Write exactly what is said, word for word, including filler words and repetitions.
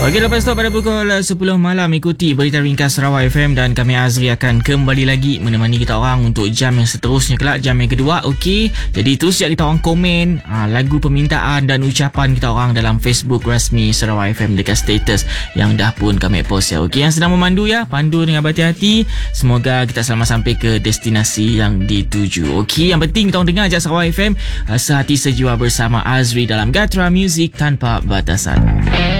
Okey, lepas tu pada pukul sepuluh malam ikuti Berita Ringkas Sarawak F M dan kami Azri akan kembali lagi menemani kita orang untuk jam yang seterusnya kelak, jam yang kedua. Okey, jadi terus siap kita orang komen aa, lagu permintaan dan ucapan kita orang dalam Facebook rasmi Sarawak F M dekat status yang dah pun kami post ya. Okey, yang sedang memandu ya, pandu dengan berhati-hati. Semoga kita selamat sampai ke destinasi yang dituju. Okey, yang penting kita orang dengar je Sarawak F M, aa, sehati sejiwa bersama Azri dalam Gatra Music Tanpa Batasan.